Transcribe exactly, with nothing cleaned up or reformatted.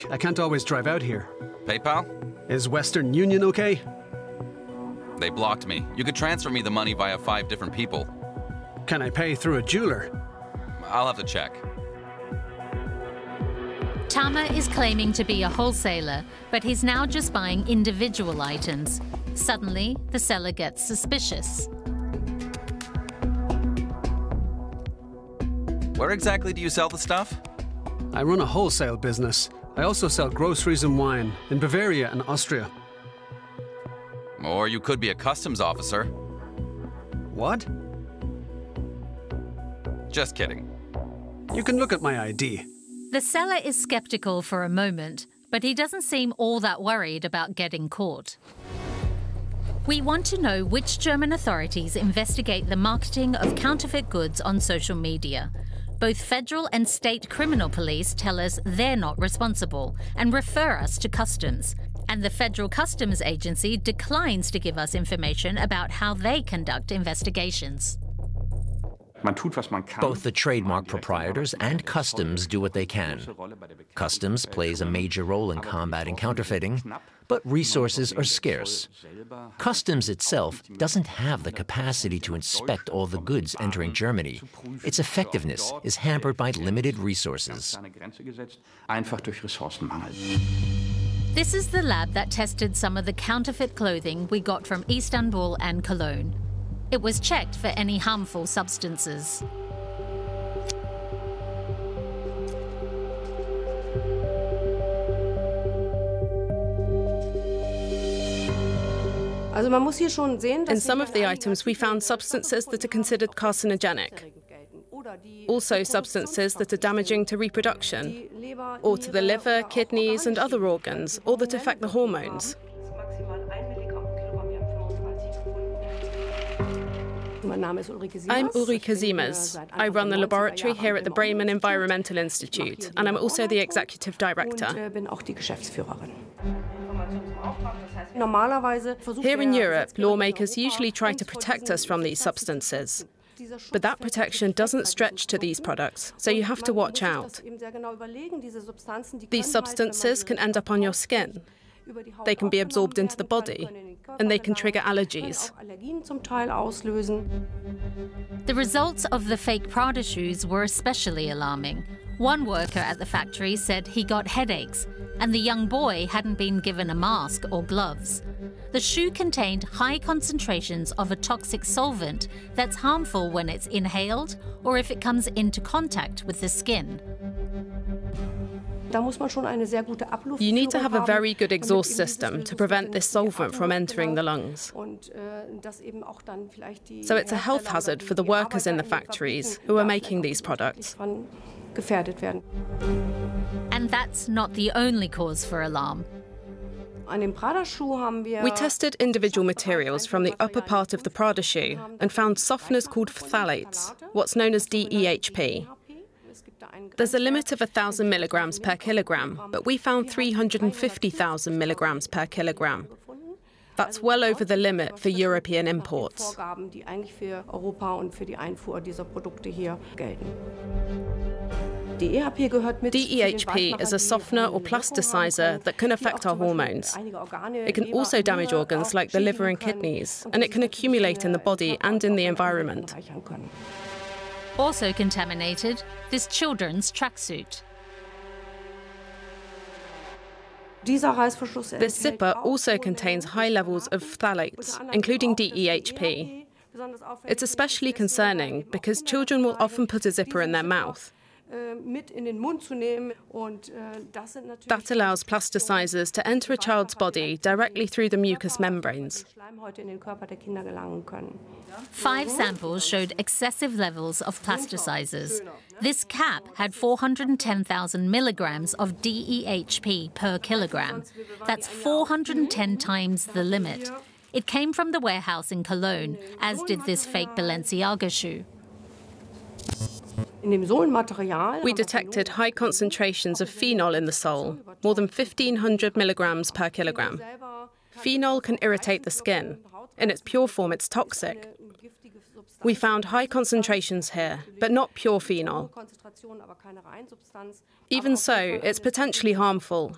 I can't always drive out here. PayPal? Is Western Union okay? They blocked me. You could transfer me the money via five different people. Can I pay through a jeweler? I'll have to check. Tama is claiming to be a wholesaler, but he's now just buying individual items. Suddenly, the seller gets suspicious. Where exactly do you sell the stuff? I run a wholesale business. I also sell groceries and wine in Bavaria and Austria. Or you could be a customs officer. What? Just kidding. You can look at my I D. The seller is skeptical for a moment, but he doesn't seem all that worried about getting caught. We want to know which German authorities investigate the marketing of counterfeit goods on social media. Both federal and state criminal police tell us they're not responsible and refer us to customs. And the Federal Customs Agency declines to give us information about how they conduct investigations. Both the trademark proprietors and customs do what they can. Customs plays a major role in combating counterfeiting, but resources are scarce. Customs itself doesn't have the capacity to inspect all the goods entering Germany. Its effectiveness is hampered by limited resources. This is the lab that tested some of the counterfeit clothing we got from Istanbul and Cologne. It was checked for any harmful substances. In some of the items, we found substances that are considered carcinogenic. Also substances that are damaging to reproduction, or to the liver, kidneys and other organs, or that affect the hormones. I'm Ulrike Siemers. I run the laboratory here at the Bremen Environmental Institute, and I'm also the executive director. Here in Europe, lawmakers usually try to protect us from these substances. But that protection doesn't stretch to these products, so you have to watch out. These substances can end up on your skin. They can be absorbed into the body, and they can trigger allergies. The results of the fake Prada shoes were especially alarming. One worker at the factory said he got headaches, and the young boy hadn't been given a mask or gloves. The shoe contained high concentrations of a toxic solvent that's harmful when it's inhaled or if it comes into contact with the skin. You need to have a very good exhaust system to prevent this solvent from entering the lungs. So it's a health hazard for the workers in the factories who are making these products. And that's not the only cause for alarm. We tested individual materials from the upper part of the Prada shoe and found softeners called phthalates, what's known as D E H P. There's a limit of one thousand milligrams per kilogram, but we found three hundred fifty thousand milligrams per kilogram. That's well over the limit for European imports. D E H P is a softener or plasticizer that can affect our hormones. It can also damage organs like the liver and kidneys, and it can accumulate in the body and in the environment. Also contaminated, this children's tracksuit. This zipper also contains high levels of phthalates, including D E H P. It's especially concerning because children will often put a zipper in their mouth. That allows plasticizers to enter a child's body directly through the mucous membranes. Five samples showed excessive levels of plasticizers. This cap had four hundred ten thousand milligrams of D E H P per kilogram. That's four hundred ten times the limit. It came from the warehouse in Cologne, as did this fake Balenciaga shoe. We detected high concentrations of phenol in the sole, more than fifteen hundred milligrams per kilogram. Phenol can irritate the skin. In its pure form, it's toxic. We found high concentrations here, but not pure phenol. Even so, it's potentially harmful,